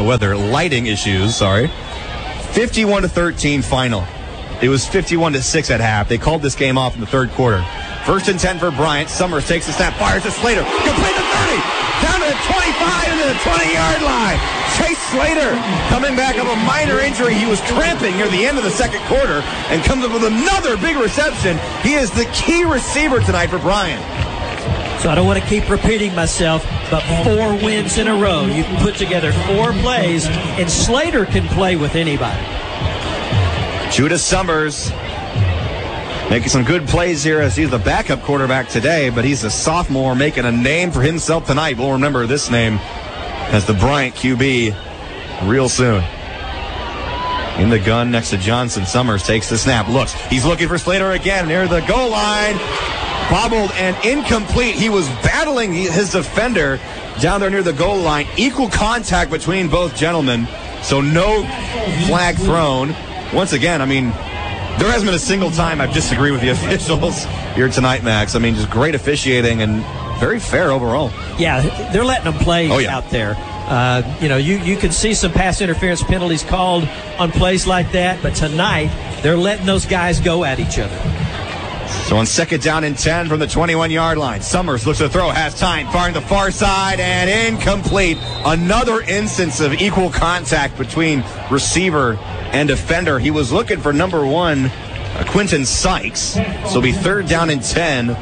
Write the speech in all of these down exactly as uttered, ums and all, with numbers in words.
weather. Lighting issues, sorry. fifty-one to thirteen final. It was fifty-one to six at half. They called this game off in the third quarter. First and ten for Bryant. Summers takes the snap, fires to Slater. Complete the thirty. Down to the twenty-five and to the twenty-yard line. Chase Slater coming back of a minor injury. He was cramping near the end of the second quarter and comes up with another big reception. He is the key receiver tonight for Bryant. So I don't want to keep repeating myself, but four wins in a row. You can put together four plays, and Slater can play with anybody. Judas Summers making some good plays here as he's the backup quarterback today, but he's a sophomore making a name for himself tonight. We'll remember this name as the Bryant Q B real soon. In the gun next to Johnson. Summers takes the snap, looks. He's looking for Slater again near the goal line. Bobbled and incomplete. He was battling his defender down there near the goal line. Equal contact between both gentlemen, so no flag thrown. Once again, I mean, there hasn't been a single time I've disagreed with the officials here tonight, Max. I mean, just great officiating and very fair overall. Yeah, they're letting them play oh, yeah. out there. Uh, you know, you, you can see some pass interference penalties called on plays like that, but tonight they're letting those guys go at each other. So on second down and ten from the twenty-one-yard line, Summers looks to throw, has time, firing the far side, and incomplete. Another instance of equal contact between receiver and defender. He was looking for number one, uh, Quinton Sykes. So it'll be third down and ten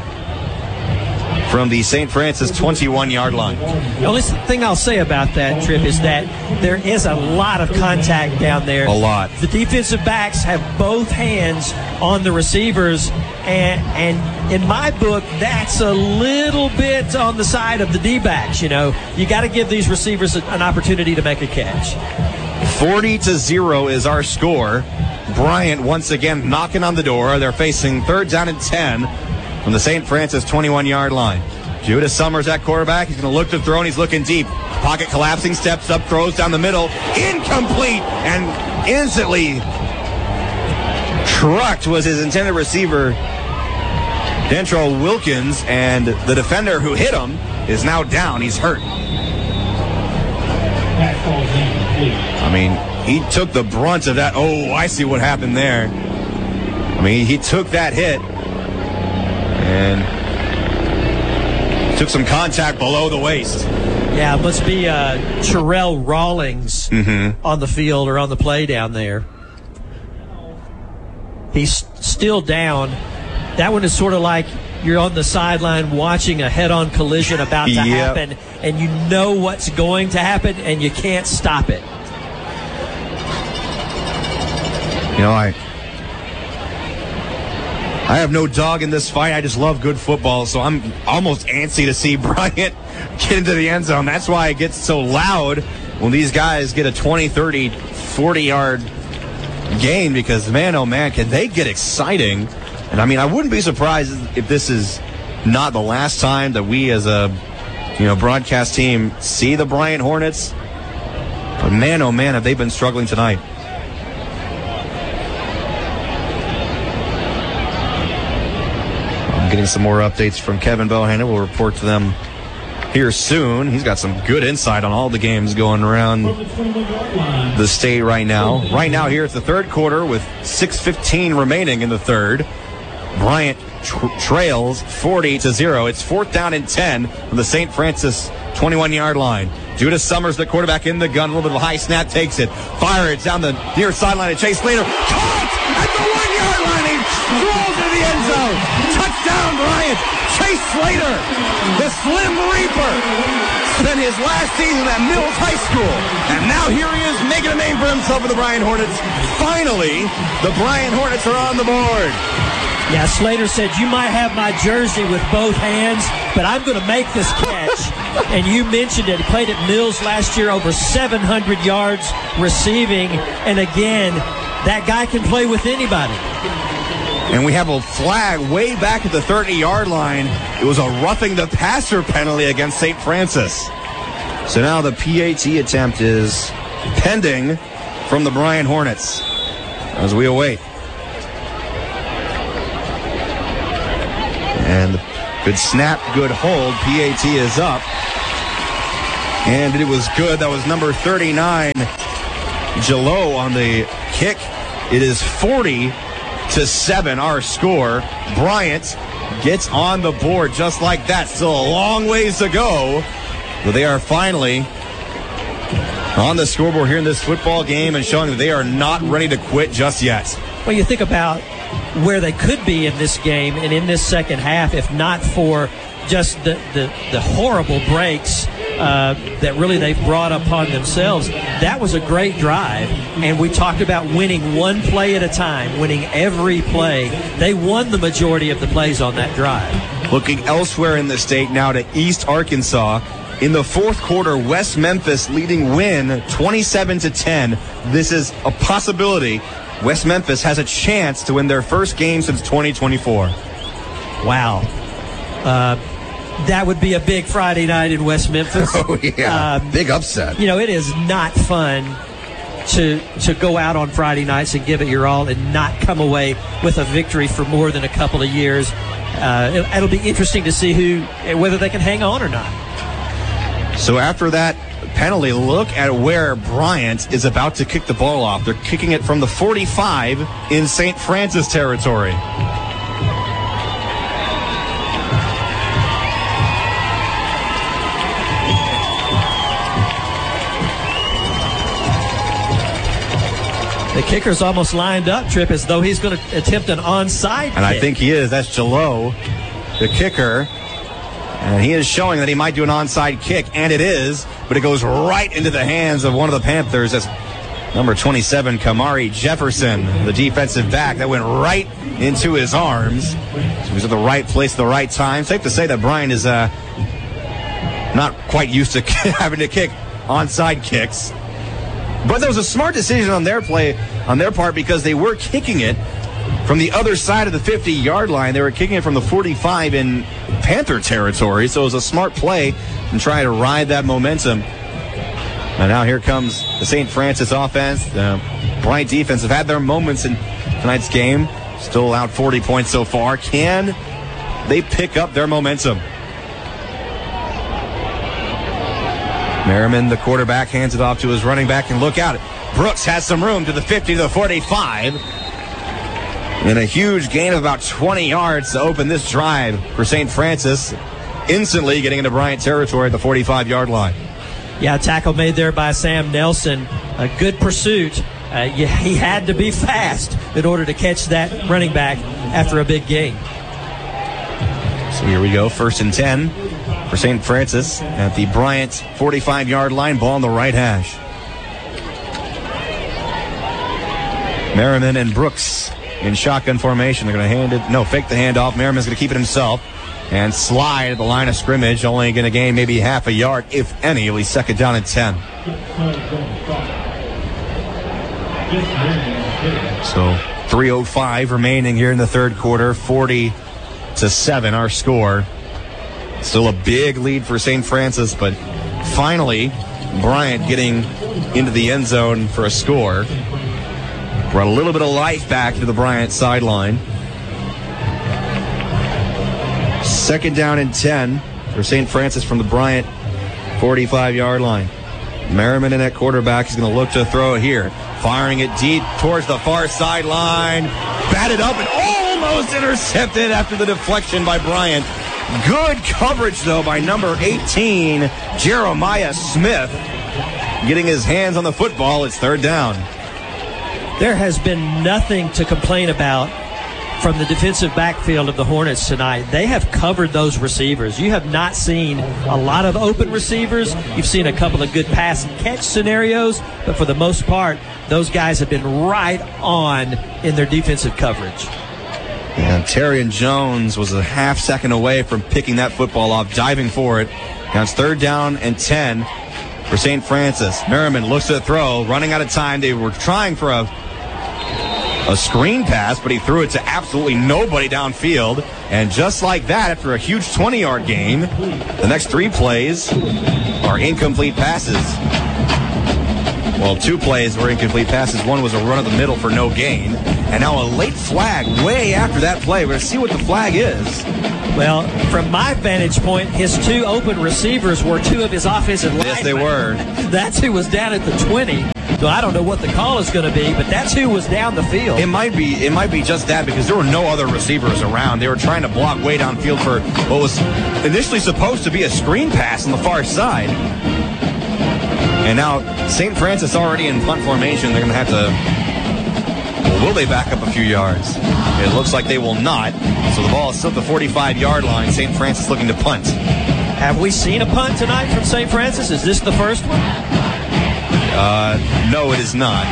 from the Saint Francis twenty-one-yard line. The only thing I'll say about that, Trip, is that there is a lot of contact down there. A lot. The defensive backs have both hands on the receivers, and, and in my book, that's a little bit on the side of the D-backs. You know, you got to give these receivers a, an opportunity to make a catch. forty to zero is our score. Bryant once again knocking on the door. They're facing third down and ten from the Saint Francis twenty-one-yard line. Judas Summers at quarterback. He's going to look to throw, and he's looking deep. Pocket collapsing, steps up, throws down the middle. Incomplete, and instantly trucked was his intended receiver, Dentrell Wilkins, and the defender who hit him is now down. He's hurt. I mean, he took the brunt of that. Oh, I see what happened there. I mean, he took that hit and took some contact below the waist. Yeah, it must be uh, Terrell Rawlings mm-hmm. on the field or on the play down there. He's still down. That one is sort of like you're on the sideline watching a head-on collision about to yep. happen, and you know what's going to happen, and you can't stop it. You know, I I have no dog in this fight. I just love good football, so I'm almost antsy to see Bryant get into the end zone. That's why it gets so loud when these guys get a twenty, thirty, forty-yard gain, because, man, oh, man, can they get exciting. And, I mean, I wouldn't be surprised if this is not the last time that we as a, you know, broadcast team see the Bryant Hornets. But, man, oh, man, have they been struggling tonight. I'm getting some more updates from Kevin Bohannon. We'll report to them here soon. He's got some good insight on all the games going around the state right now. Right now here it's the third quarter with six fifteen remaining in the third. Bryant tra- trails forty to zero. It's fourth down and ten from the Saint Francis twenty-one-yard line. Judas Summers, the quarterback, in the gun. A little bit of a high snap, takes it. Fire it down the near sideline to Chase Slater. Caught at the one-yard line. He rolls into the end zone. Touchdown, Bryant. Chase Slater, the Slim Reaper, spent his last season at Mills High School. And now here he is making a name for himself with the Bryant Hornets. Finally, the Bryant Hornets are on the board. Yeah, Slater said, you might have my jersey with both hands, but I'm going to make this catch. And you mentioned it. He played at Mills last year, over seven hundred yards receiving. And again, that guy can play with anybody. And we have a flag way back at the thirty-yard line. It was a roughing the passer penalty against Saint Francis. So now the P A T attempt is pending from the Bryant Hornets as we await. And good snap, good hold. P A T is up. And it was good. That was number thirty-nine, Jalot, on the kick. It is forty to seven, our score. Bryant gets on the board just like that. Still a long ways to go, but they are finally on the scoreboard here in this football game and showing that they are not ready to quit just yet. Well, you think about where they could be in this game and in this second half if not for just the, the, the horrible breaks uh, that really they've brought upon themselves. That was a great drive, and we talked about winning one play at a time, winning every play. They won the majority of the plays on that drive. Looking elsewhere in the state now to East Arkansas. In the fourth quarter, West Memphis leading Wynn twenty-seven to ten. This is a possibility. West Memphis has a chance to win their first game since twenty twenty-four. Wow. Uh, that would be a big Friday night in West Memphis. Oh, yeah. Um, big upset. You know, it is not fun to to go out on Friday nights and give it your all and not come away with a victory for more than a couple of years. Uh, it, it'll be interesting to see who, whether they can hang on or not. So after that penalty, look at where Bryant is about to kick the ball off. They're kicking it from the forty-five in Saint Francis territory. The kicker's almost lined up, Trip, as though he's going to attempt an onside kick. And I think he is. That's Jalot, the kicker. And he is showing that he might do an onside kick, and it is, but it goes right into the hands of one of the Panthers. That's number twenty-seven, Kamari Jefferson, the defensive back. That went right into his arms. So he was at the right place at the right time. Safe to say that Brian is uh, not quite used to having to kick onside kicks. But there was a smart decision on their play, on their part, because they were kicking it from the other side of the fifty-yard line. They were kicking it from the forty-five in Panther territory, so it was a smart play and trying to ride that momentum. And now here comes the Saint Francis offense. The Bryant defense have had their moments in tonight's game. Still out forty points so far. Can they pick up their momentum? Merriman, the quarterback, hands it off to his running back, and look out. Brooks has some room to the fifty, to the forty-five. And a huge gain of about twenty yards to open this drive for Saint Francis. Instantly getting into Bryant territory at the forty-five-yard line. Yeah, tackle made there by Sam Nelson. A good pursuit. Uh, yeah, he had to be fast in order to catch that running back after a big gain. So here we go, first and ten for Saint Francis at the Bryant forty-five-yard line. Ball on the right hash. Merriman and Brooks in shotgun formation. They're going to hand it, no, fake the handoff. Merriman's going to keep it himself and slide at the line of scrimmage. Only going to gain maybe half a yard, if any. At least second down and ten. So three oh five remaining here in the third quarter. forty to seven, our score. Still a big lead for Saint Francis, but finally Bryant getting into the end zone for a score. Brought a little bit of life back to the Bryant sideline. Second down and ten for Saint Francis from the Bryant forty-five-yard line. Merriman in at quarterback is going to look to throw it here. Firing it deep towards the far sideline. Batted up and almost intercepted after the deflection by Bryant. Good coverage, though, by number eighteen, Jeremiah Smith. Getting his hands on the football. It's third down. There has been nothing to complain about from the defensive backfield of the Hornets tonight. They have covered those receivers. You have not seen a lot of open receivers. You've seen a couple of good pass and catch scenarios, but for the most part, those guys have been right on in their defensive coverage. And Terrion Jones was a half second away from picking that football off, diving for it. Now it's third down and ten for Saint Francis. Merriman looks to throw, running out of time. They were trying for a A screen pass, but he threw it to absolutely nobody downfield. And just like that, after a huge twenty-yard gain, the next three plays are incomplete passes. Well, two plays were incomplete passes. One was a run of the middle for no gain. And now a late flag way after that play. We're going to see what the flag is. Well, from my vantage point, his two open receivers were two of his offensive linemen. Yes, they were. That's who was down at the twenty. So I don't know what the call is going to be, but that's who was down the field. It might be it might be just that because there were no other receivers around. They were trying to block way downfield for what was initially supposed to be a screen pass on the far side. And now Saint Francis already in punt formation. They're going to have to... Well, will they back up a few yards? It looks like they will not. So the ball is still at the forty-five-yard line. Saint Francis looking to punt. Have we seen a punt tonight from Saint Francis? Is this the first one? Uh, no, it is not.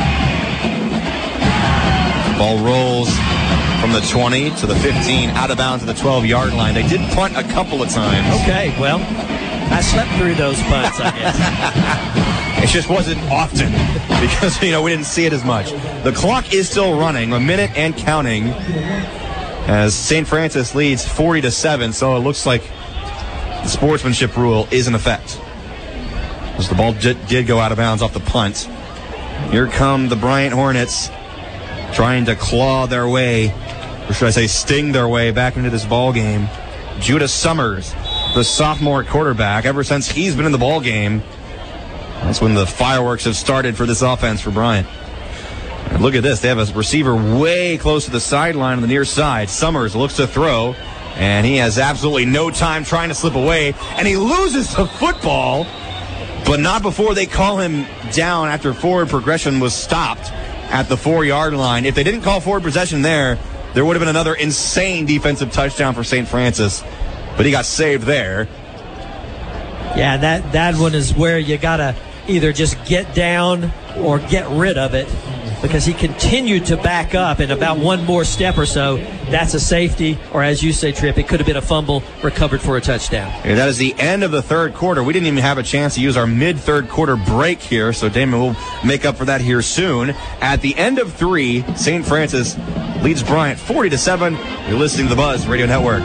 Ball rolls from the twenty to the fifteen, out of bounds to the twelve-yard line. They did punt a couple of times. Okay, well, I slept through those punts, I guess. It just wasn't often because, you know, we didn't see it as much. The clock is still running, a minute and counting, as Saint Francis leads forty to seven, so it looks like the sportsmanship rule is in effect. As the ball did, did go out of bounds off the punt. Here come the Bryant Hornets trying to claw their way, or should I say sting their way back into this ball game. Judah Summers, the sophomore quarterback, ever since he's been in the ball game, that's when the fireworks have started for this offense for Bryant. And look at this. They have a receiver way close to the sideline on the near side. Summers looks to throw, and he has absolutely no time trying to slip away, and he loses the football, but not before they call him down after forward progression was stopped at the four-yard line. If they didn't call forward possession there, there would have been another insane defensive touchdown for Saint Francis, but he got saved there. Yeah, that, that one is where you got to either just get down or get rid of it, because he continued to back up, and about one more step or so, that's a safety, or as you say, Tripp, it could have been a fumble recovered for a touchdown. Yeah, that is the end of the third quarter. We didn't even have a chance to use our mid-third quarter break here, so Damon will make up for that here soon. At the end of three, Saint Francis leads Bryant forty to seven. You're listening to the Buzz Radio Network.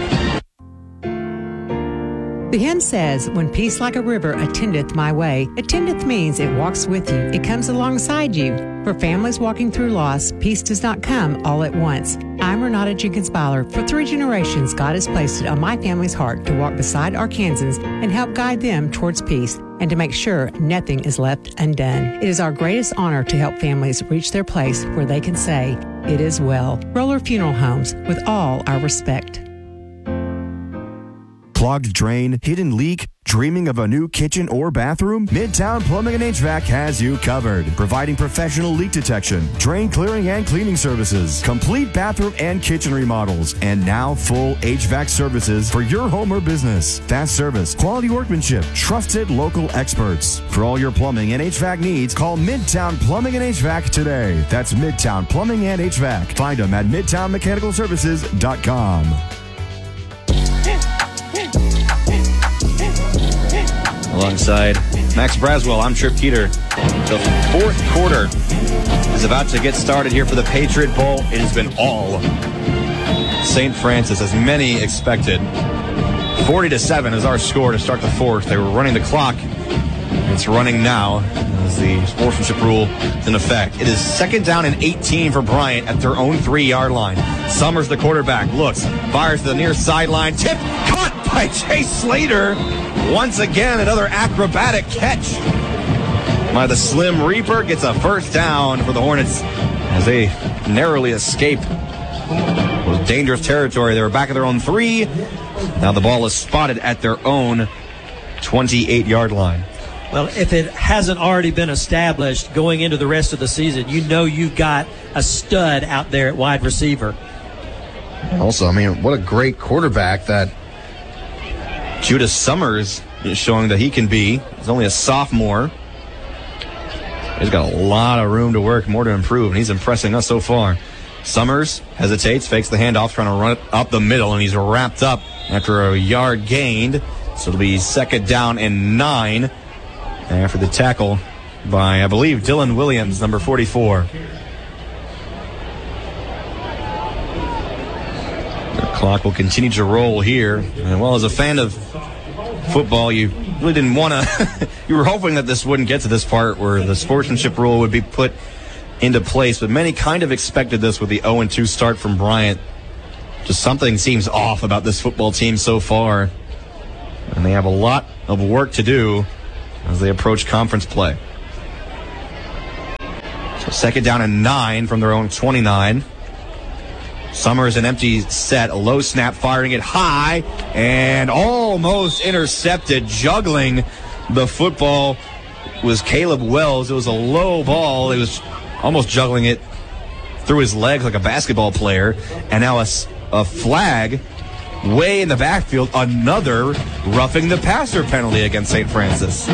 The hymn says, when peace like a river attendeth my way, attendeth means it walks with you. It comes alongside you. For families walking through loss, peace does not come all at once. I'm Renata Jenkins-Byler. For three generations, God has placed it on my family's heart to walk beside Arkansans and help guide them towards peace and to make sure nothing is left undone. It is our greatest honor to help families reach their place where they can say, it is well. Roller Funeral Homes, with all our respect. Clogged drain, hidden leak, dreaming of a new kitchen or bathroom? Midtown Plumbing and H V A C has you covered, providing professional leak detection, drain clearing and cleaning services, complete bathroom and kitchen remodels, and now full H V A C services for your home or business. Fast service, quality workmanship, trusted local experts. For all your plumbing and H V A C needs, call Midtown Plumbing and H V A C today. That's Midtown Plumbing and H V A C. Find them at midtown mechanical services dot com. Alongside Max Braswell, I'm Tripp Keeter. The fourth quarter is about to get started here for the Patriot Bowl. It has been all Saint Francis, as many expected. forty to seven is our score to start the fourth. They were running the clock. It's running now as the sportsmanship rule is in effect. It is second down and eighteen for Bryant at their own three-yard line. Summers, the quarterback, looks, fires to the near sideline. Tip, caught by Chase Slater. Once again, another acrobatic catch by the Slim Reaper. Gets a first down for the Hornets as they narrowly escape. It was dangerous territory. They were back at their own three. Now the ball is spotted at their own twenty-eight-yard line. Well, if it hasn't already been established going into the rest of the season, you know you've got a stud out there at wide receiver. Also, I mean, what a great quarterback that Judah Summers is showing that he can be. He's only a sophomore. He's got a lot of room to work, more to improve, and he's impressing us so far. Summers hesitates, fakes the handoff, trying to run it up the middle, and he's wrapped up after a yard gained. So it'll be second down and nine after the tackle by, I believe, Dylan Williams, number forty-four. The clock will continue to roll here. And well, as a fan of football, you really didn't want to. You were hoping that this wouldn't get to this part where the sportsmanship rule would be put into place, but many kind of expected this with the oh and two start from Bryant. Just something seems off about this football team so far, and they have a lot of work to do as they approach conference play. So second down and nine from their own twenty-nine. Summers an empty set, a low snap, firing it high, and almost intercepted. Juggling the football was Caleb Wells. It was a low ball. It was almost juggling it through his legs like a basketball player. And now a, a flag way in the backfield. Another roughing the passer penalty against Saint Francis.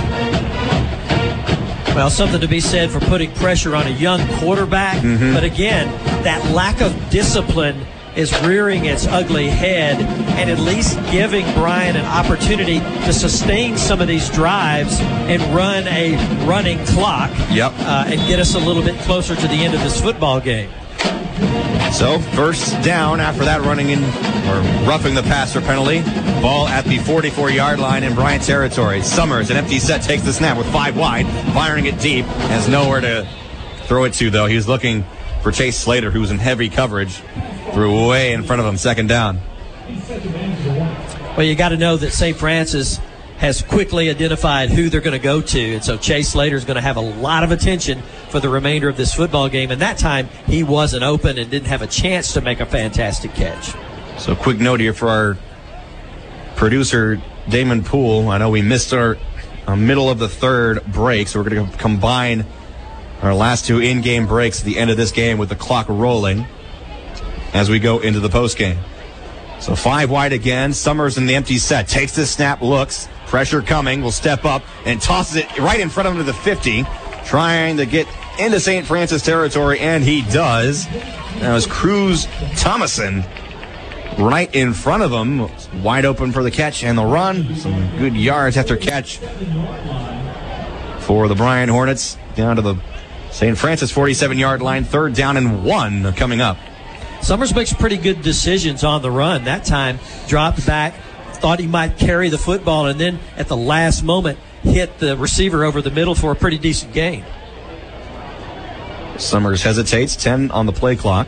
Well, something to be said for putting pressure on a young quarterback. Mm-hmm. But again, that lack of discipline is rearing its ugly head and at least giving Bryant an opportunity to sustain some of these drives and run a running clock. Yep. Uh, and get us a little bit closer to the end of this football game. So, first down after that running in, or roughing the passer penalty. Ball at the forty-four-yard line in Bryant territory. Summers, an empty set, takes the snap with five wide, firing it deep. Has nowhere to throw it to, though. He was looking for Chase Slater, who was in heavy coverage. Threw way in front of him, second down. Well, you got to know that Saint Francis has quickly identified who they're going to go to. And so Chase Slater is going to have a lot of attention for the remainder of this football game. And that time, he wasn't open and didn't have a chance to make a fantastic catch. So quick note here for our producer, Damon Poole. I know we missed our uh, middle of the third break, so we're going to combine our last two in-game breaks at the end of this game with the clock rolling as we go into the postgame. So five wide again. Summers in the empty set. Takes the snap, looks. Pressure coming. Will step up and tosses it right in front of him to the fifty. Trying to get into Saint Francis territory, and he does. That was Cruz Thomason right in front of him. Wide open for the catch and the run. Some good yards after catch for the Bryant Hornets. Down to the Saint Francis forty-seven-yard line. Third down and one coming up. Summers makes pretty good decisions on the run. That time, dropped back, thought he might carry the football, and then at the last moment hit the receiver over the middle for a pretty decent gain. Summers hesitates, ten on the play clock.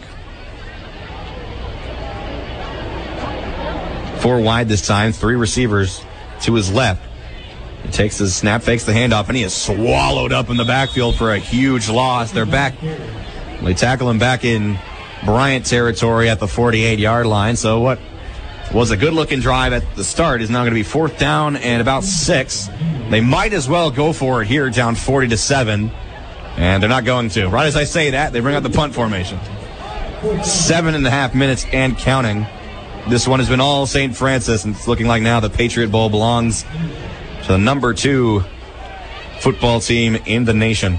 Four wide this time, three receivers to his left. He takes his snap, fakes the handoff, and he is swallowed up in the backfield for a huge loss. They're back. They tackle him back in Bryant territory at the forty-eight-yard line. So what was a good-looking drive at the start is now going to be fourth down and about six. They might as well go for it here, down forty to seven, and they're not going to. Right as I say that, they bring out the punt formation. Seven and a half minutes and counting. This one has been all Saint Francis, and it's looking like now the Patriot Bowl belongs to the number two football team in the nation.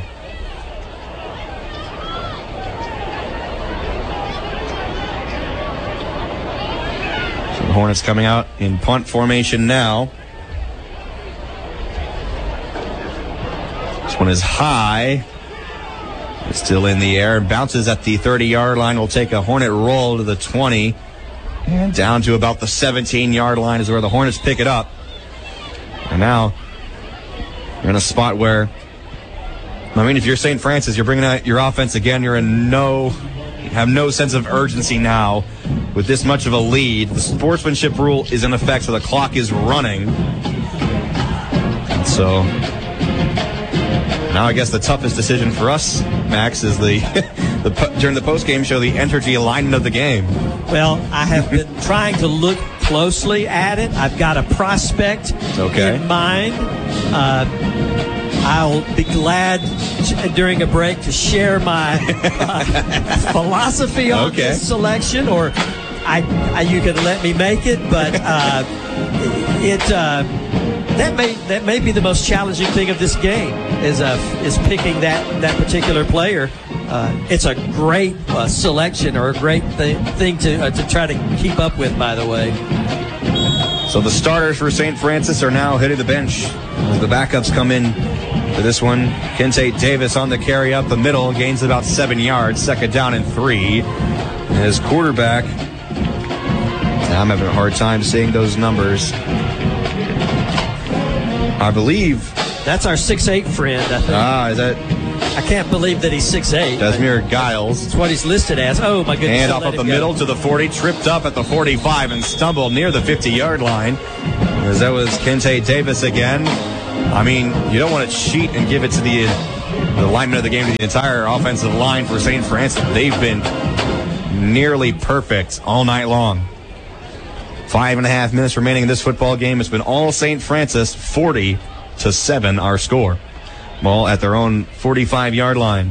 So the Hornets coming out in punt formation now. This one is high. It's still in the air and bounces at the thirty-yard line. Will take a Hornet roll to the twenty. And down to about the seventeen-yard line is where the Hornets pick it up. And now you're in a spot where, I mean, if you're Saint Francis, you're bringing out your offense again. You're in no, you have no sense of urgency now with this much of a lead. The sportsmanship rule is in effect, so the clock is running. And so now I guess the toughest decision for us, Max, is the, the during the postgame show, the energy alignment of the game. Well, I have been trying to look closely at it. I've got a prospect okay. in mind. Uh, I'll be glad during a break to share my uh, philosophy on okay. this selection, or I, I you can let me make it. But uh, it uh, that may that may be the most challenging thing of this game is uh, is picking that that particular player. Uh, it's a great uh, selection, or a great th- thing to uh, to try to keep up with, by the way. So the starters for Saint Francis are now hitting the bench as the backups come in for this one. Kente Davis on the carry up the middle, gains about seven yards, second down and three. And his quarterback, I'm having a hard time seeing those numbers. I believe. That's our six eight friend, I think. Ah, is that? I can't believe that he's six eight. Desmir Giles. That's what he's listed as. Oh, my goodness. And off up the middle to the forty, tripped up at the forty-five and stumbled near the fifty-yard line. As that was Kente Davis again. I mean, you don't want to cheat and give it to the, the lineman of the game, to the entire offensive line for Saint Francis. They've been nearly perfect all night long. Five and a half minutes remaining in this football game. It's been all Saint Francis, forty to seven our score. Ball at their own forty-five-yard line.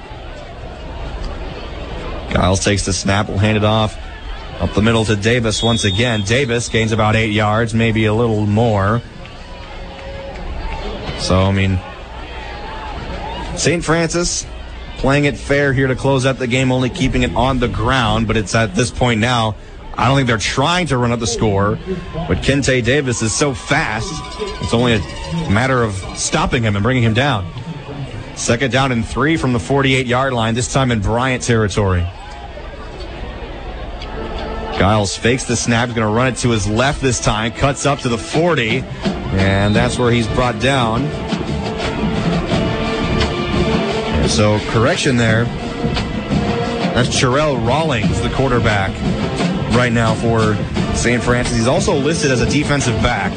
Giles takes the snap, will hand it off up the middle to Davis once again. Davis gains about eight yards, maybe a little more. So, I mean, Saint Francis playing it fair here to close out the game, only keeping it on the ground, but it's at this point now, I don't think they're trying to run up the score, but Kente Davis is so fast, it's only a matter of stopping him and bringing him down. Second down and three from the forty-eight-yard line, this time in Bryant territory. Giles fakes the snap, he's going to run it to his left this time, cuts up to the forty, and that's where he's brought down. And so, correction there. That's Cherrell Rawlings, the quarterback, right now for Saint Francis. He's also listed as a defensive back.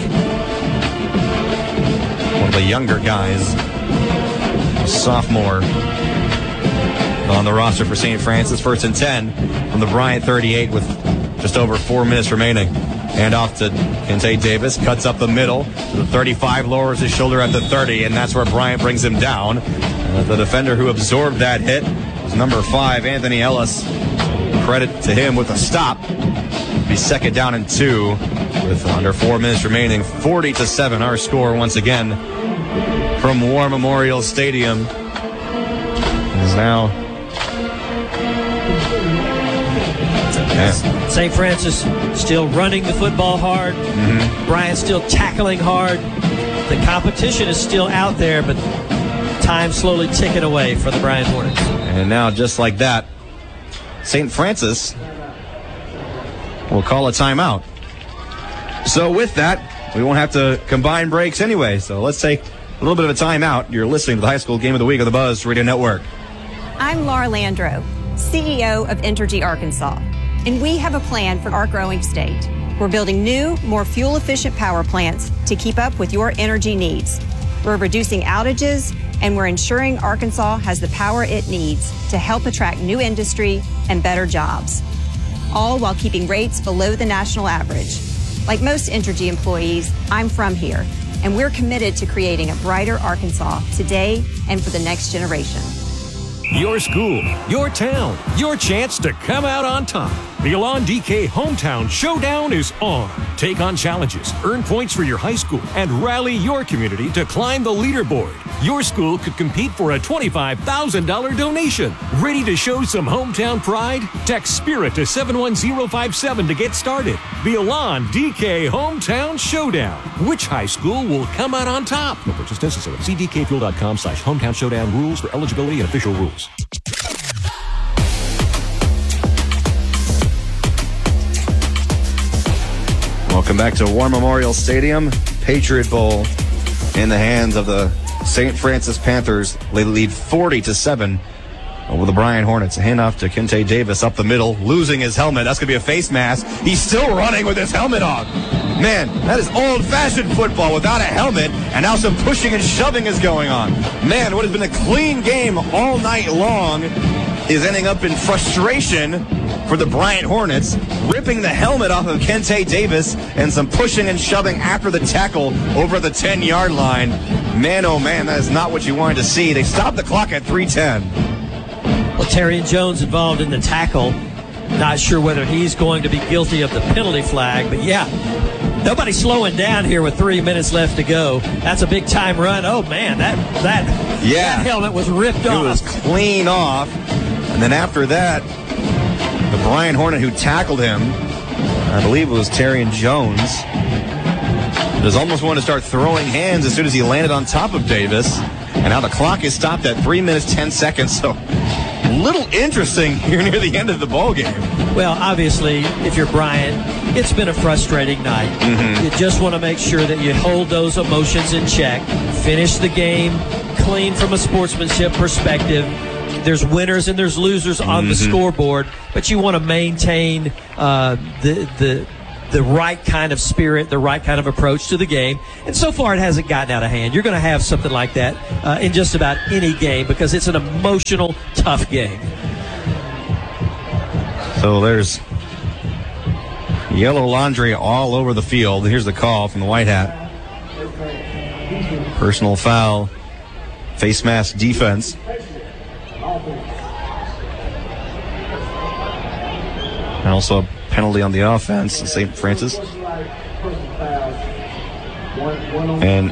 One of the younger guys. A sophomore on the roster for Saint Francis. First and ten from the Bryant thirty-eight with just over four minutes remaining. Hand off to Kente Davis, cuts up the middle to the thirty-five, lowers his shoulder at the thirty, and that's where Bryant brings him down. Uh, the defender who absorbed that hit was number five, Anthony Ellis. Credit to him with a stop. It'll be second down and two with under four minutes remaining. forty to seven our score once again from War Memorial Stadium. Is now yeah. Saint Francis still running the football hard. Mm-hmm. Bryant still tackling hard. The competition is still out there, but time slowly ticking away for the Bryant Hornets. And now, just like that, Saint Francis will call a timeout. So with that, we won't have to combine breaks anyway. So let's take a little bit of a timeout. You're listening to the High School Game of the Week of the Buzz Radio Network. I'm Laura Landro, C E O of Entergy Arkansas, and we have a plan for our growing state. We're building new, more fuel-efficient power plants to keep up with your energy needs. We're reducing outages, and we're ensuring Arkansas has the power it needs to help attract new industry and better jobs, all while keeping rates below the national average. Like most Entergy employees, I'm from here, and we're committed to creating a brighter Arkansas today and for the next generation. Your school, your town, your chance to come out on top. The Elon D K Hometown Showdown is on. Take on challenges, earn points for your high school, and rally your community to climb the leaderboard. Your school could compete for a twenty-five thousand dollars donation. Ready to show some hometown pride? Text SPIRIT to seven one zero five seven to get started. The Elon D K Hometown Showdown. Which high school will come out on top? No purchase necessary. See D K fuel dot com slash hometown showdown rules for eligibility and official rules. Welcome back to War Memorial Stadium. Patriot Bowl in the hands of the Saint Francis Panthers. They lead forty to seven over the Bryant Hornets. A handoff to Kente Davis up the middle, losing his helmet. That's going to be a face mask. He's still running with his helmet on. Man, that is old-fashioned football without a helmet, and now some pushing and shoving is going on. Man, what has been a clean game all night long is ending up in frustration for the Bryant Hornets, ripping the helmet off of Kente Davis and some pushing and shoving after the tackle over the ten-yard line. Man, oh man, that is not what you wanted to see. They stopped the clock at three ten. Well, Terrion Jones involved in the tackle. Not sure whether he's going to be guilty of the penalty flag, but yeah, nobody's slowing down here with three minutes left to go. That's a big time run. Oh man, that that, yeah. that helmet was ripped it off. It was clean off. And then after that, the Bryant Hornet who tackled him, I believe it was Terrion Jones, just almost wanted to start throwing hands as soon as he landed on top of Davis. And now the clock is stopped at three minutes, ten seconds. So little interesting here near the end of the ball game. Well, obviously, if you're Bryant, it's been a frustrating night. Mm-hmm. You just want to make sure that you hold those emotions in check, finish the game clean from a sportsmanship perspective. There's winners and there's losers on mm-hmm. the scoreboard, but you want to maintain uh, the the the right kind of spirit, the right kind of approach to the game. And so far, it hasn't gotten out of hand. You're going to have something like that uh, in just about any game because it's an emotional, tough game. So there's yellow laundry all over the field. Here's the call from the White Hat. Personal foul, face mask defense. And also a penalty on the offense in Saint Francis. And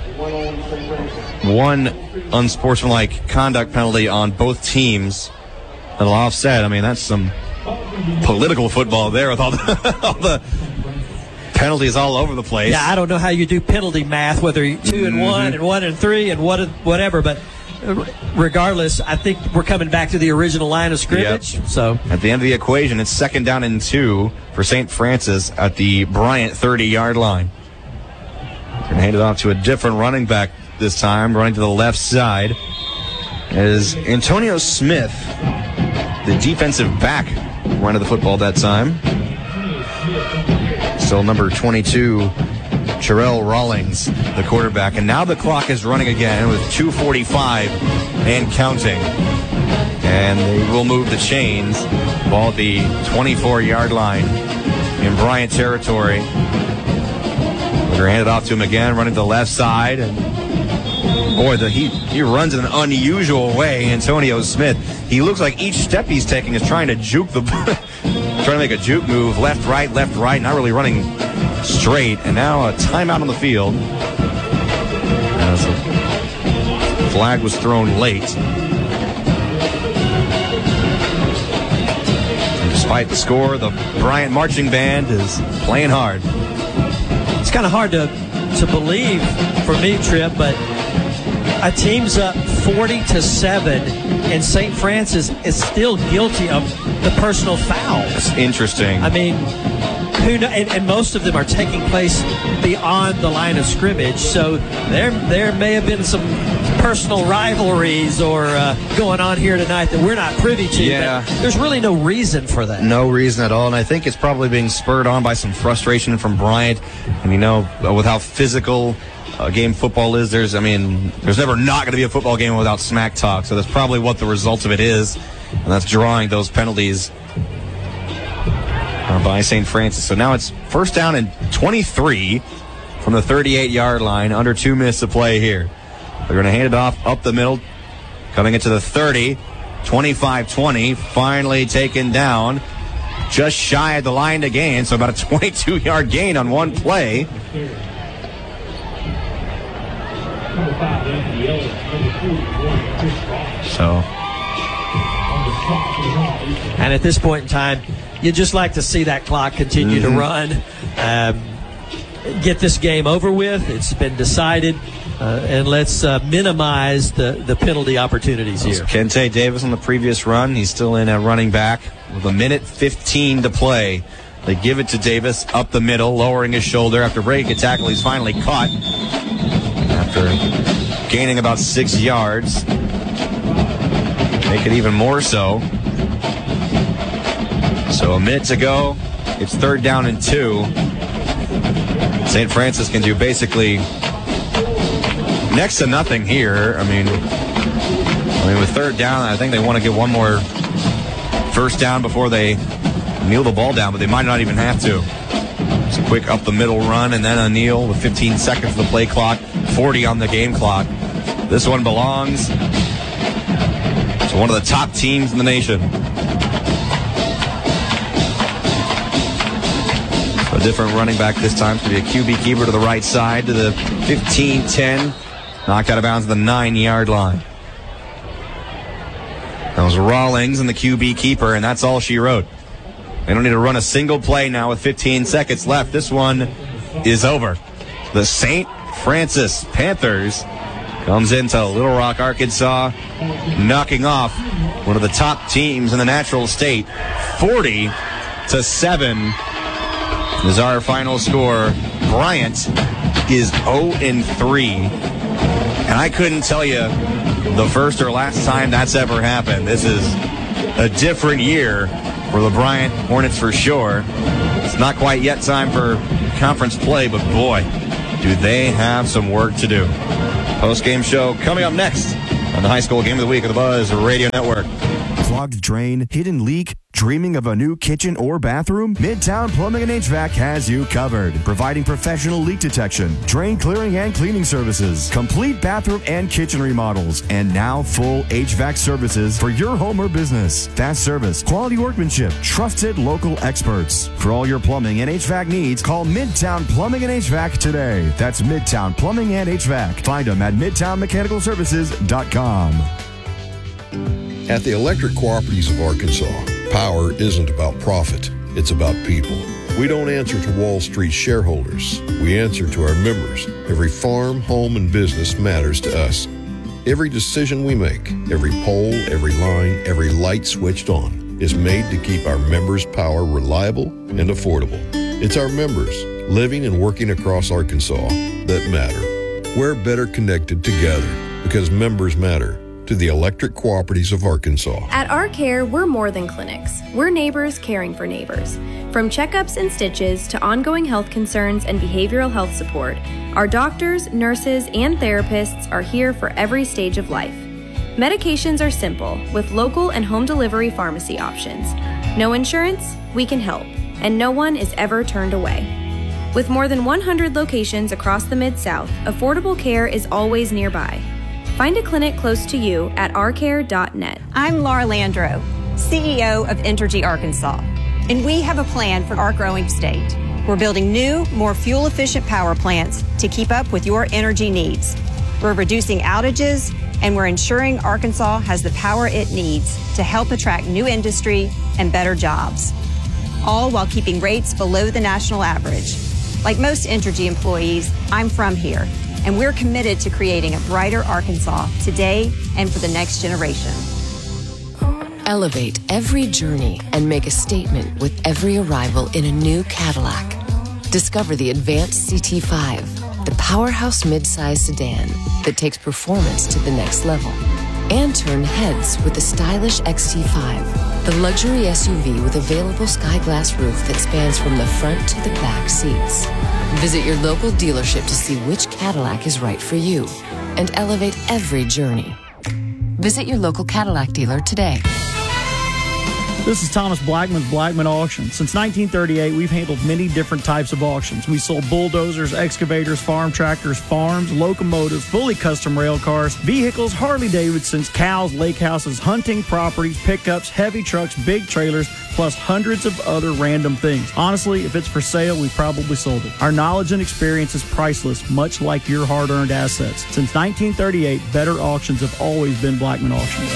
one unsportsmanlike conduct penalty on both teams that'll offset. I mean, that's some political football there with all the, all the penalties all over the place. Yeah, I don't know how you do penalty math, whether you two and mm-hmm. one and one and three and what whatever, but regardless, I think we're coming back to the original line of scrimmage. Yep. So at the end of the equation, it's second down and two for Saint Francis at the Bryant thirty-yard line. Going to hand it off to a different running back this time, running to the left side. Is Antonio Smith, the defensive back, running the football that time. Still number twenty-two, Terrell Rawlings, the quarterback. And now the clock is running again with two forty-five and counting. And they will move the chains. Ball at the twenty-four-yard line in Bryant territory. They're handed off to him again, running to the left side. And boy, the, he, he runs in an unusual way, Antonio Smith. He looks like each step he's taking is trying to juke the trying to make a juke move, left, right, left, right, not really running straight. And now a timeout on the field. As the flag was thrown late. And despite the score, the Bryant marching band is playing hard. It's kind of hard to, to believe for me, Tripp, but a team's up forty to seven, and Saint Francis is still guilty of the personal foul. That's interesting. I mean, who know, and, and most of them are taking place beyond the line of scrimmage, so there there may have been some personal rivalries or uh, going on here tonight that we're not privy to. Yeah. But there's really no reason for that. No reason at all, and I think it's probably being spurred on by some frustration from Bryant. And you know, with how physical a game football is, there's, I mean, there's never not going to be a football game without smack talk, so that's probably what the result of it is, and that's drawing those penalties uh, by Saint Francis. So now it's first down and twenty-three from the thirty-eight-yard line, under two minutes to play here. They're going to hand it off up the middle, coming into the thirty, twenty-five twenty, finally taken down, just shy of the line to gain, so about a twenty-two-yard gain on one play. So, and at this point in time, you'd just like to see that clock continue mm-hmm. to run, um, get this game over with. It's been decided, uh, and let's uh, minimize the, the penalty opportunities here. Kente Davis on the previous run. He's still in at running back with a minute fifteen to play. They give it to Davis up the middle, lowering his shoulder after breaking a tackle. He's finally caught after gaining about six yards. Make it even more so. So a minute to go. It's third down and two. Saint Francis can do basically next to nothing here. I mean, I mean, with third down, I think they want to get one more first down before they kneel the ball down, but they might not even have to. Just a quick up the middle run and then a kneel with fifteen seconds of the play clock, forty on the game clock. This one belongs to one of the top teams in the nation. A different running back this time. It's going to be a Q B keeper to the right side to the fifteen ten. Knocked out of bounds at the nine-yard line. That was Rawlings and the Q B keeper, and that's all she wrote. They don't need to run a single play now with fifteen seconds left. This one is over. The Saint Francis Panthers going comes into Little Rock, Arkansas, knocking off one of the top teams in the Natural State, forty to seven is our final score. Bryant is oh and three, and I couldn't tell you the first or last time that's ever happened. This is a different year for the Bryant Hornets for sure. It's not quite yet time for conference play, but boy, do they have some work to do. Post-game show coming up next on the High School Game of the Week of the Buzz Radio Network. Clogged drain, hidden leak, dreaming of a new kitchen or bathroom? Midtown Plumbing and H V A C has you covered, providing professional leak detection, drain clearing and cleaning services, complete bathroom and kitchen remodels, and now full H V A C services for your home or business. Fast service, quality workmanship, trusted local experts. For all your plumbing and H V A C needs, call Midtown Plumbing and H V A C today. That's Midtown Plumbing and H V A C. Find them at midtown mechanical services dot com. At the Electric Cooperatives of Arkansas, power isn't about profit, it's about people. We don't answer to Wall Street shareholders. We answer to our members. Every farm, home, and business matters to us. Every decision we make, every pole, every line, every light switched on is made to keep our members' power reliable and affordable. It's our members, living and working across Arkansas, that matter. We're better connected together because members matter. To the Electric Cooperatives of Arkansas. At Our Care, we're more than clinics. We're neighbors caring for neighbors. From checkups and stitches to ongoing health concerns and behavioral health support, our doctors, nurses, and therapists are here for every stage of life. Medications are simple, with local and home delivery pharmacy options. No insurance? We can help. And no one is ever turned away. With more than one hundred locations across the Mid-South, affordable care is always nearby. Find a clinic close to you at our care dot net. I'm Laura Landro, C E O of Entergy Arkansas, and we have a plan for our growing state. We're building new, more fuel-efficient power plants to keep up with your energy needs. We're reducing outages, and we're ensuring Arkansas has the power it needs to help attract new industry and better jobs, all while keeping rates below the national average. Like most Entergy employees, I'm from here, and we're committed to creating a brighter Arkansas today and for the next generation. Elevate every journey and make a statement with every arrival in a new Cadillac. Discover the Advanced C T five, the powerhouse midsize sedan that takes performance to the next level. And turn heads with the stylish X T five, the luxury S U V with available sky glass roof that spans from the front to the back seats. Visit your local dealership to see which Cadillac is right for you and elevate every journey. Visit your local Cadillac dealer today. This is Thomas Blackman with Blackman Auction. Since nineteen thirty-eight, we've handled many different types of auctions. We sold bulldozers, excavators, farm tractors, farms, locomotives, fully custom rail cars, vehicles, Harley-Davidsons, cows, lake houses, hunting properties, pickups, heavy trucks, big trailers, plus hundreds of other random things. Honestly, if it's for sale, we probably sold it. Our knowledge and experience is priceless, much like your hard-earned assets. Since nineteen thirty-eight, better auctions have always been Blackman Auctions.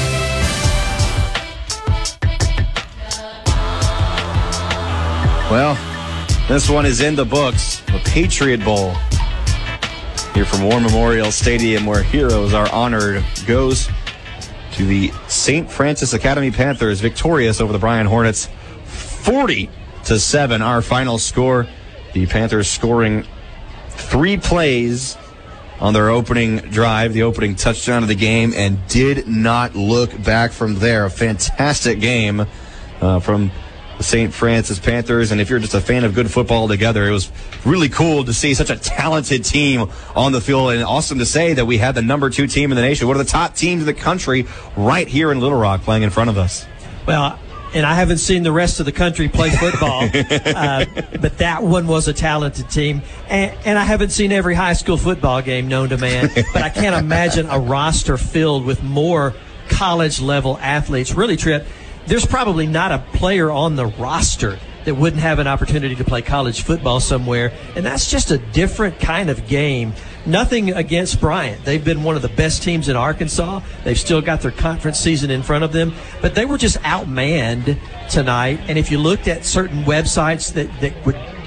Well, this one is in the books, the Patriot Bowl. Here from War Memorial Stadium, where heroes are honored, goes to the Saint Francis Academy Panthers, victorious over the Bryant Hornets, forty to seven. Our final score, the Panthers scoring three plays on their opening drive, the opening touchdown of the game, and did not look back from there. A fantastic game uh, from the Saint Francis Panthers, and if you're just a fan of good football together, it was really cool to see such a talented team on the field, and awesome to say that we had the number two team in the nation, one of the top teams in the country, right here in Little Rock playing in front of us. Well, and I haven't seen the rest of the country play football, uh, but that one was a talented team. And, and I haven't seen every high school football game known to man, but I can't imagine a roster filled with more college-level athletes. Really, Trip, there's probably not a player on the roster that wouldn't have an opportunity to play college football somewhere, and that's just a different kind of game. Nothing against Bryant. They've been one of the best teams in Arkansas. They've still got their conference season in front of them, but they were just outmanned tonight. And if you looked at certain websites that, that would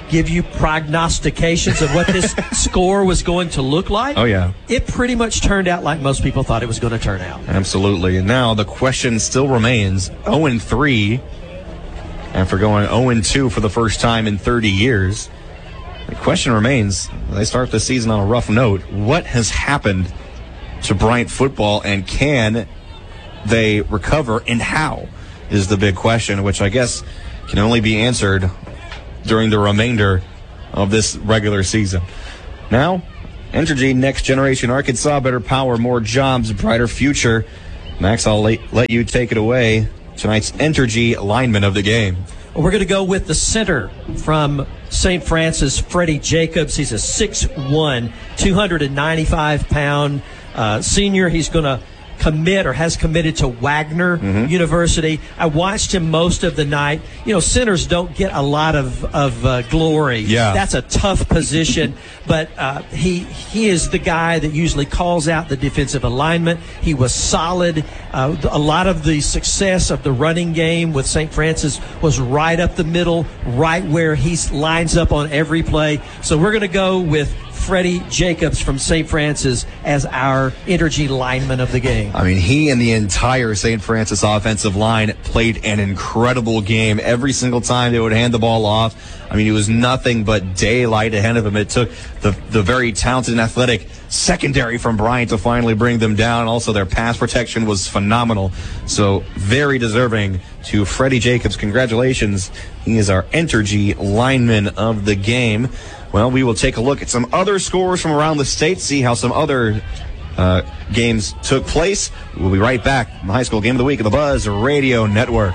give you prognostications of what this score was going to look like. Oh, yeah. It pretty much turned out like most people thought it was going to turn out. Absolutely. And now the question still remains, oh and three, after going oh and two for the first time in thirty years. The question remains, they start the season on a rough note. What has happened to Bryant football, and can they recover, and how is the big question, which I guess can only be answered during the remainder of this regular season. Now, Entergy Next Generation Arkansas, better power, more jobs, brighter future. Max, I'll let, let you take it away. Tonight's Entergy lineman of the game. Well, we're going to go with the center from Saint Francis, Freddie Jacobs. He's a six one, two hundred ninety-five pound uh, senior. He's going to commit or has committed to Wagner mm-hmm. University. I watched him most of the night. You know, centers don't get a lot of, of uh, glory. Yeah. That's a tough position, but uh, he he is the guy that usually calls out the defensive alignment. He was solid. Uh, a lot of the success of the running game with Saint Francis was right up the middle, right where he lines up on every play. So we're going to go with Freddie Jacobs from Saint Francis as our Entergy lineman of the game. I mean, he and the entire Saint Francis offensive line played an incredible game. Every single time they would hand the ball off, I mean, it was nothing but daylight ahead of him. It took the, the very talented and athletic secondary from Bryant to finally bring them down. Also, their pass protection was phenomenal. So, very deserving to Freddie Jacobs. Congratulations. He is our Entergy lineman of the game. Well, we will take a look at some other scores from around the state, see how some other uh, games took place. We'll be right back on the High School Game of the Week of the Buzz Radio Network.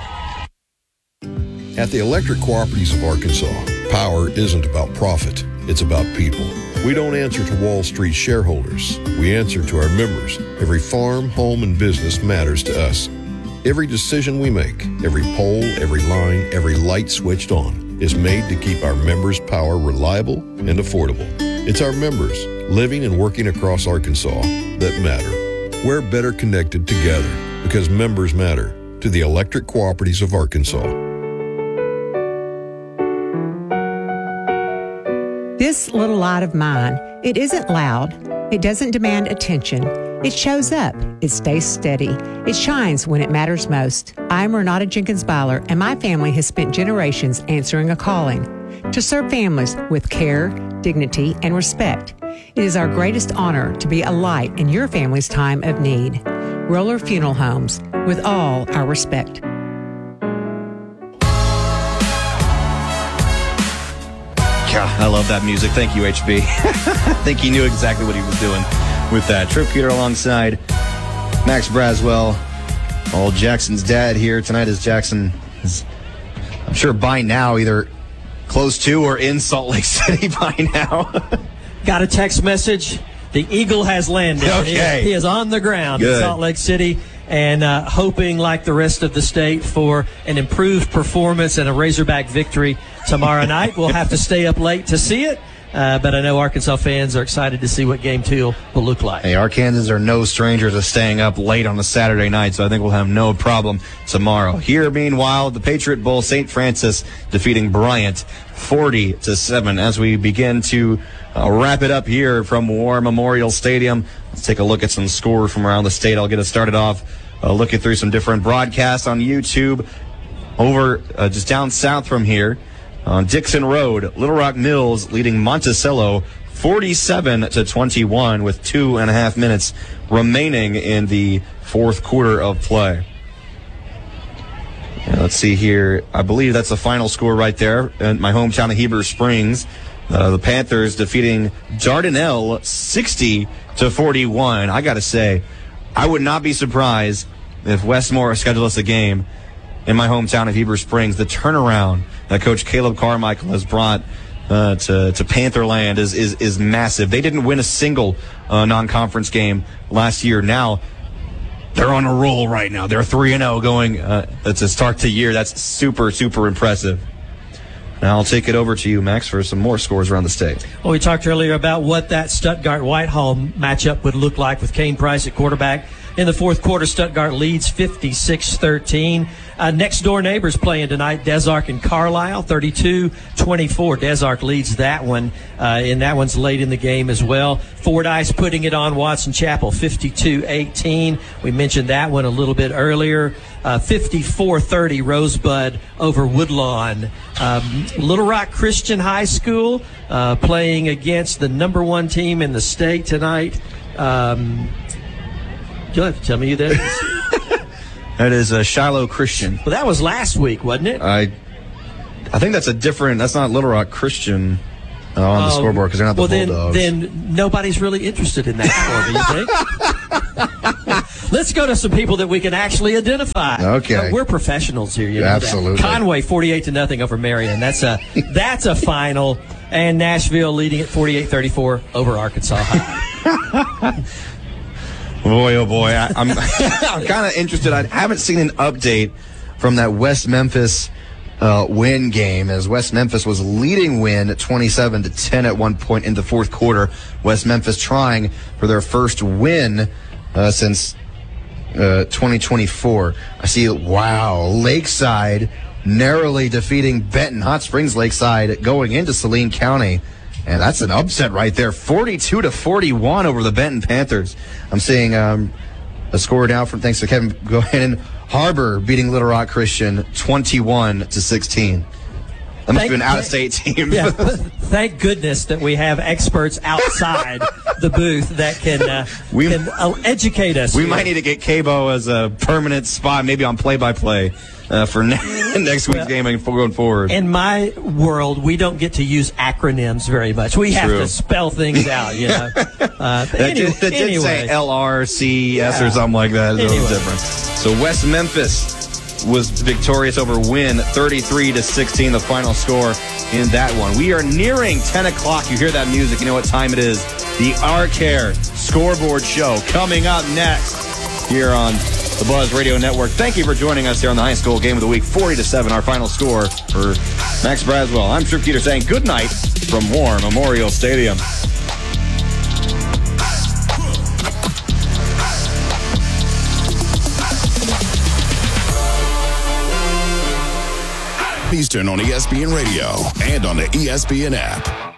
At the Electric Cooperatives of Arkansas, power isn't about profit, it's about people. We don't answer to Wall Street shareholders. We answer to our members. Every farm, home, and business matters to us. Every decision we make, every pole, every line, every light switched on is made to keep our members' power reliable and affordable. It's our members, living and working across Arkansas, that matter. We're better connected together because members matter to the Electric Cooperatives of Arkansas. This little light of mine, it isn't loud. It doesn't demand attention. It shows up. It stays steady. It shines when it matters most. I'm Renata Jenkins Byler, and my family has spent generations answering a calling to serve families with care, dignity, and respect. It is our greatest honor to be a light in your family's time of need. Roller Funeral Homes, with all our respect. God, I love that music. Thank you, H B. I think he knew exactly what he was doing with that. Trip Peter alongside Max Braswell, old Jackson's dad here tonight, as Jackson is, I'm sure by now, either close to or in Salt Lake City by now. Got a text message. The Eagle has landed. Okay. He, he is on the ground Good. in Salt Lake City, and uh, hoping, like the rest of the state, for an improved performance and a Razorback victory tomorrow night. We'll have to stay up late to see it. Uh, but I know Arkansas fans are excited to see what game two will look like. Hey, Arkansans are no strangers to staying up late on a Saturday night, so I think we'll have no problem tomorrow. Here, meanwhile, the Patriot Bowl, Saint Francis defeating Bryant forty to seven. As we begin to uh, wrap it up here from War Memorial Stadium, let's take a look at some scores from around the state. I'll get us started off uh, looking through some different broadcasts on YouTube. Over uh, just down south from here, on Dixon Road, Little Rock Mills leading Monticello forty-seven to twenty-one with two and a half minutes remaining in the fourth quarter of play. And let's see here. I believe that's the final score right there in my hometown of Heber Springs. Uh, the Panthers defeating Dardanelle sixty to forty-one. I got to say, I would not be surprised if Westmore scheduled us a game in my hometown of Heber Springs. The turnaround that Coach Caleb Carmichael has brought uh, to, to Pantherland is, is, is massive. They didn't win a single uh, non-conference game last year. Now they're on a roll right now. They're three and oh going uh, to start the year. That's super, super impressive. Now I'll take it over to you, Max, for some more scores around the state. Well, we talked earlier about what that Stuttgart-Whitehall matchup would look like with Kane Price at quarterback in the fourth quarter. Stuttgart leads fifty-six thirteen. Uh, next door neighbors playing tonight, Des Arc and Carlisle, thirty-two twenty-four. Des Arc leads that one, uh, and that one's late in the game as well. Fordyce putting it on Watson Chapel, fifty-two eighteen. We mentioned that one a little bit earlier. Uh, fifty-four thirty Rosebud over Woodlawn. Um, Little Rock Christian High School uh, playing against the number one team in the state tonight. Um, you'll have to tell me who that is. That is uh, Shiloh Christian. Well, that was last week, wasn't it? I I think that's a different, that's not Little Rock Christian uh, on the Um, scoreboard because they're not the well, then, Bulldogs. then nobody's really interested in that score, do you think? Let's go to some people that we can actually identify. Okay. Uh, we're professionals here. You know that. Absolutely. Conway, forty-eight to nothing over Marion. That's a that's a final. And Nashville leading at forty-eight thirty-four over Arkansas High. Boy, oh boy, I, I'm I'm kind of interested. I haven't seen an update from that West Memphis uh, win game, as West Memphis was leading Win twenty-seven to ten at one point in the fourth quarter. West Memphis trying for their first win uh, since uh, twenty twenty-four. I see, wow, Lakeside narrowly defeating Benton Hot Springs Lakeside going into Saline County. And that's an upset right there, forty-two to forty-one over the Benton Panthers. I'm seeing um, a score now from thanks to Kevin Gohannon. Harbor beating Little Rock Christian twenty-one to sixteen. That must Thank- be an out-of-state team. Yeah, thank goodness that we have experts outside the booth that can uh, We- can uh, educate us. We here. might need to get Cabo as a permanent spot, maybe on play-by-play uh, for ne- next week's Well, game and going forward. In my world, we don't get to use acronyms very much. We have True. to spell things out, you know. Uh, but That, anyway, did, that did anyway. say L R C S Yeah. or something like that. It's a little Anyway. different. So West Memphis was victorious over Win, thirty-three to sixteen, the final score in that one. We are nearing ten o'clock. You hear that music, you know what time it is. The R-Care Scoreboard Show coming up next here on the Buzz Radio Network. Thank you for joining us here on the high school game of the week, forty to seven, our final score for Max Braswell. I'm Trip Peter saying good night from War Memorial Stadium. Eastern on E S P N Radio and on the E S P N app.